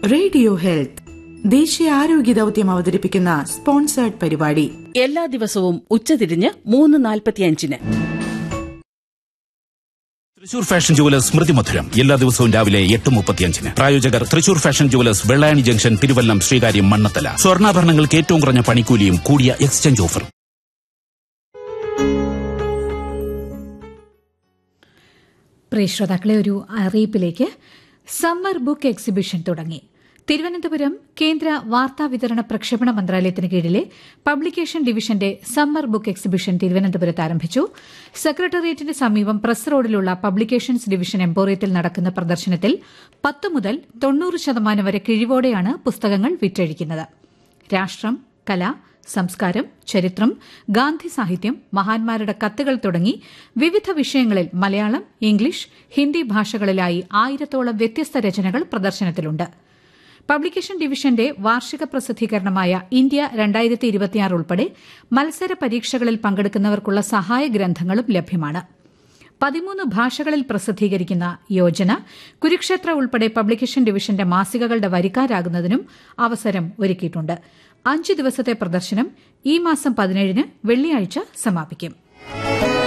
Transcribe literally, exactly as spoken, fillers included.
Radio health ദേശീയ ആരോഗ്യ ദൌത്യം അവതരിപ്പിക്കുന്ന സ്പോൺസേർഡ് പരിപാടി എല്ലാ ദിവസവും ഉച്ചതിരിഞ്ഞ് മൂന്ന് നാൽപ്പത്തിയഞ്ചിന്. തൃശൂർ ഫാഷൻ ജുവലേഴ്സ് സ്മൃതി മധുരം എല്ലാ ദിവസവും രാവിലെ എട്ട് മുപ്പത്തിയഞ്ചിന്. പ്രായോജകർ Thrissur fashion jewellers, Vellayani junction, Thiruvallam, Sreekaryam, Mannathala. സ്വർണ്ണാഭരണങ്ങൾക്ക് ഏറ്റവും കുറഞ്ഞ പണിക്കൂലിയും കൂടിയ എക്സ്ചേഞ്ച് ഓഫറും. പ്രിയ ശ്രോതാക്കളെ, ഒരു അറിയിപ്പിലേക്ക്. സമ്മർ ബുക്ക് എക്സിബിഷൻ തുടങ്ങി. തിരുവനന്തപുരം കേന്ദ്ര വാർത്താ വിതരണ പ്രക്ഷേപണ മന്ത്രാലയത്തിന് കീഴിലെ പബ്ലിക്കേഷൻ ഡിവിഷന്റെ സമ്മർ ബുക്ക് എക്സിബിഷൻ തിരുവനന്തപുരത്ത് ആരംഭിച്ചു. സെക്രട്ടേറിയറ്റിന് സമീപം പ്രസ് റോഡിലുള്ള പബ്ലിക്കേഷൻസ് ഡിവിഷൻ എംപോറിയത്തിൽ നടക്കുന്ന പ്രദർശനത്തിൽ പത്ത് മുതൽ തൊണ്ണൂറ് ശതമാനം വരെ കിഴിവോടെയാണ് പുസ്തകങ്ങൾ വിറ്റഴിക്കുന്നത്. രാഷ്ട്രം, കല, സംസ്കാരം, ചരിത്രം, ഗാന്ധി സാഹിത്യം, മഹാന്മാരുടെ കത്തുകൾ തുടങ്ങി വിവിധ വിഷയങ്ങളിൽ മലയാളം, ഇംഗ്ലീഷ്, ഹിന്ദി ഭാഷകളിലായി ആയിരത്തോളം വ്യത്യസ്ത രചനകൾ പ്രദർശനത്തിലുണ്ട്. പബ്ലിക്കേഷൻ ഡിവിഷന്റെ വാർഷിക പ്രസിദ്ധീകരണമായ ഇന്ത്യ രണ്ടായിരത്തി ഇരുപത്തിയാറ് ഉൾപ്പെടെ മത്സര പരീക്ഷകളിൽ പങ്കെടുക്കുന്നവർക്കുള്ള സഹായ ഗ്രന്ഥങ്ങളും ലഭ്യമാണ്. പതിമൂന്ന് ഭാഷകളിൽ പ്രസിദ്ധീകരിക്കുന്ന യോജന, കുരുക്ഷേത്ര ഉൾപ്പെടെ പബ്ലിക്കേഷൻ ഡിവിഷന്റെ മാസികകളുടെ വരിക്കാരാകുന്നതിനും അവസരം ഒരുക്കിയിട്ടുണ്ട്. അഞ്ച് ദിവസത്തെ പ്രദർശനം ഈ മാസം പതിനേഴിന് വെള്ളിയാഴ്ച സമാപിക്കും.